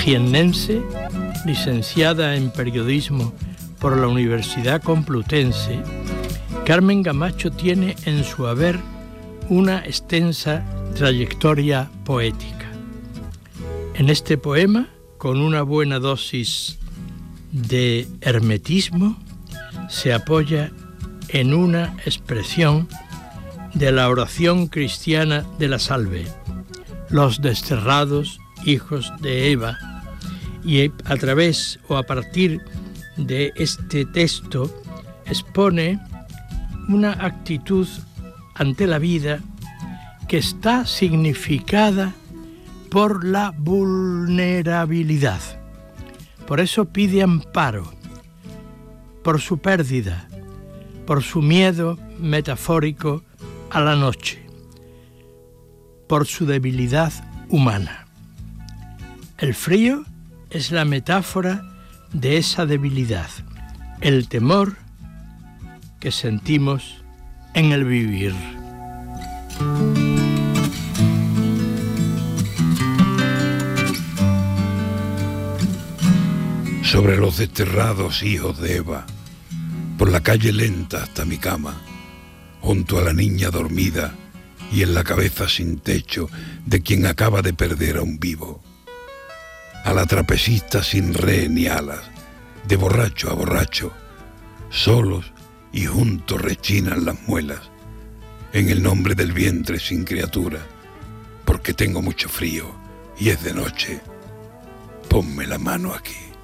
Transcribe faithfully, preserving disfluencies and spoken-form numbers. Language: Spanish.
jiennense, licenciada en periodismo por la Universidad Complutense, Carmen Camacho tiene en su haber una extensa trayectoria poética. En este poema, con una buena dosis de hermetismo, se apoya en una expresión de la oración cristiana de la Salve, los desterrados hijos de Eva, y a través o a partir de este texto expone una actitud ante la vida que está significada por la vulnerabilidad. Por eso pide amparo, por su pérdida, por su miedo metafórico a la noche, por su debilidad humana. El frío es la metáfora de esa debilidad, el temor que sentimos en el vivir. Sobre los desterrados hijos de Eva, por la calle lenta hasta mi cama, junto a la niña dormida y en la cabeza sin techo de quien acaba de perder a un vivo, a la trapecista sin re ni alas, de borracho a borracho, solos y juntos rechinan las muelas, en el nombre del vientre sin criatura, porque tengo mucho frío y es de noche, ponme la mano aquí.